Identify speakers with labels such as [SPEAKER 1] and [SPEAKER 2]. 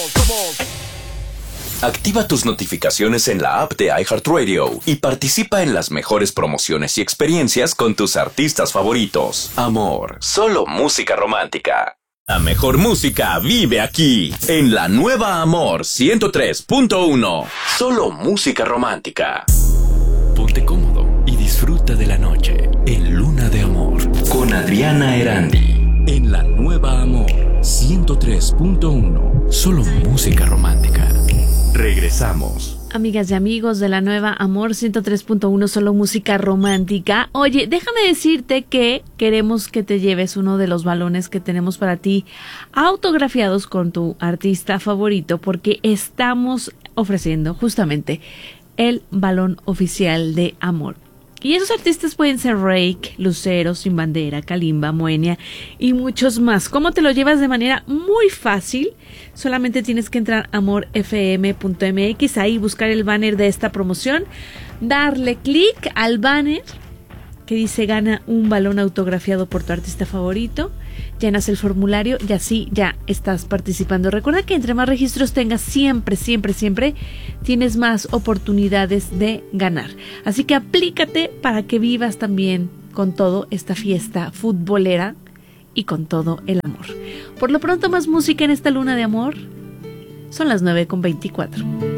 [SPEAKER 1] Activa tus notificaciones en la app de iHeartRadio y participa en las mejores promociones y experiencias con tus artistas favoritos. Amor, solo música romántica. La mejor música vive aquí, en la nueva Amor 103.1. Solo música romántica. Ponte cómodo y disfruta de la noche en Luna de Amor con Adriana Erandi. En la nueva Amor 103.1. Solo música romántica. Regresamos.
[SPEAKER 2] Amigas y amigos de la nueva Amor 103.1, solo música romántica. Oye, déjame decirte que queremos que te lleves uno de los balones que tenemos para ti autografiados con tu artista favorito, porque estamos ofreciendo justamente el balón oficial de Amor. Y esos artistas pueden ser Reik, Lucero, Sin Bandera, Kalimba, Moenia y muchos más. ¿Cómo te lo llevas? De manera muy fácil. Solamente tienes que entrar a amorfm.mx, ahí buscar el banner de esta promoción, darle clic al banner que dice gana un balón autografiado por tu artista favorito, llenas el formulario y así ya estás participando. Recuerda que entre más registros tengas, siempre tienes más oportunidades de ganar. Así que aplícate para que vivas también con todo esta fiesta futbolera y con todo el amor. Por lo pronto, más música en esta luna de amor. Son las 9:24.